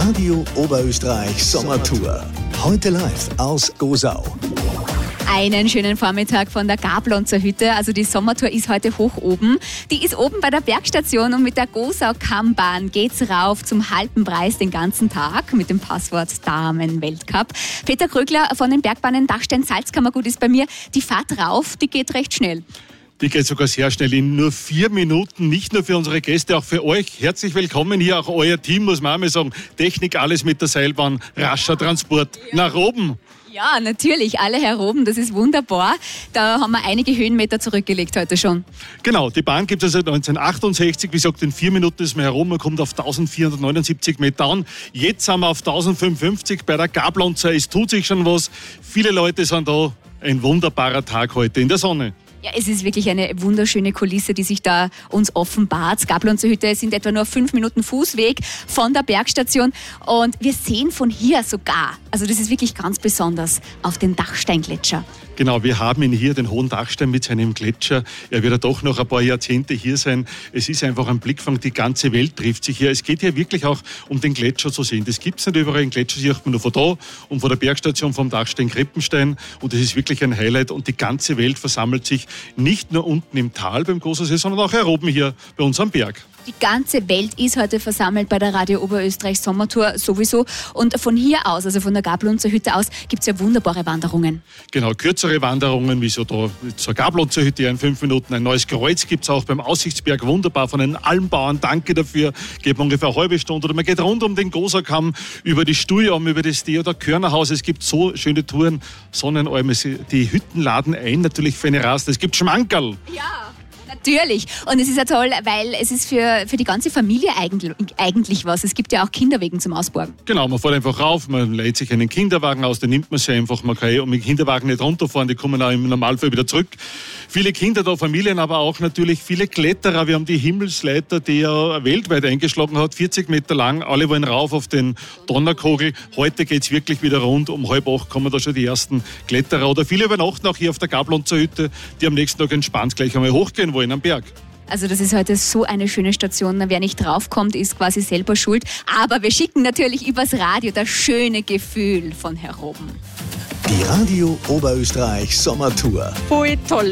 Radio Oberösterreich Sommertour. Heute live aus Gosau. Einen schönen Vormittag von der Gablonzer Hütte. Also die Sommertour ist heute hoch oben. Die ist oben bei der Bergstation und mit der Gosau-Kammbahn geht's rauf zum Haltenpreis den ganzen Tag mit dem Passwort Damen-Weltcup. Peter Krögler von den Bergbahnen Dachstein-Salzkammergut ist bei mir. Die Fahrt rauf, die geht recht schnell. Die geht sogar sehr schnell in nur 4 Minuten, nicht nur für unsere Gäste, auch für euch. Herzlich willkommen hier, auch euer Team, muss man auch mal sagen. Technik, alles mit der Seilbahn, rascher Transport nach oben. Ja, natürlich, alle heroben, das ist wunderbar. Da haben wir einige Höhenmeter zurückgelegt heute schon. Genau, die Bahn gibt es seit 1968. Wie gesagt, in 4 Minuten ist man herum, man kommt auf 1479 Meter an. Jetzt sind wir auf 1055 bei der Gablonzer. Es tut sich schon was. Viele Leute sind da. Ein wunderbarer Tag heute in der Sonne. Ja, es ist wirklich eine wunderschöne Kulisse, die sich da uns offenbart. Gablonzer Hütte sind etwa nur 5 Minuten Fußweg von der Bergstation und wir sehen von hier sogar, also das ist wirklich ganz besonders, auf den Dachsteingletscher. Genau, wir haben ihn hier, den hohen Dachstein mit seinem Gletscher. Er wird ja doch noch ein paar Jahrzehnte hier sein. Es ist einfach ein Blickfang, die ganze Welt trifft sich hier. Es geht hier wirklich auch um den Gletscher zu sehen. Das gibt es nicht überall. Den Gletscher sieht man nur von da und von der Bergstation vom Dachstein Krippenstein. Und das ist wirklich ein Highlight. Und die ganze Welt versammelt sich nicht nur unten im Tal beim Großersee, sondern auch hier oben hier bei uns am Berg. Die ganze Welt ist heute versammelt bei der Radio Oberösterreich Sommertour sowieso. Und von hier aus, also von der Gablonzer Hütte aus, gibt es ja wunderbare Wanderungen. Genau, kürzere Wanderungen, wie so da zur Gablonzer Hütte in 5 Minuten. Ein neues Kreuz gibt es auch beim Aussichtsberg, wunderbar von den Almbauern. Danke dafür. Geht man ungefähr eine halbe Stunde. Oder man geht rund um den Gosaukamm, über die Stuyam, über das Theodor-Körner-Haus. Es gibt so schöne Touren, Sonnenalme. Die Hütten laden ein, natürlich für eine Rast. Es gibt Schmankerl. Ja. Natürlich. Und es ist ja toll, weil es ist für die ganze Familie eigentlich was. Es gibt ja auch Kinderwegen zum Ausborgen. Genau, man fährt einfach rauf, man lädt sich einen Kinderwagen aus, den nimmt man sich einfach. Man kann mit dem Kinderwagen nicht runterfahren, die kommen auch im Normalfall wieder zurück. Viele Kinder da, Familien, aber auch natürlich viele Kletterer. Wir haben die Himmelsleiter, die ja weltweit eingeschlagen hat, 40 Meter lang. Alle wollen rauf auf den Donnerkogel. Heute geht es wirklich wieder rund. Um 7:30 kommen da schon die ersten Kletterer. Oder viele übernachten auch hier auf der Gablonzer Hütte, die am nächsten Tag entspannt gleich einmal hochgehen wollen am Berg. Also das ist heute so eine schöne Station. Wer nicht draufkommt, ist quasi selber schuld. Aber wir schicken natürlich übers Radio das schöne Gefühl von heroben. Die Radio Oberösterreich Sommertour. Voll toll.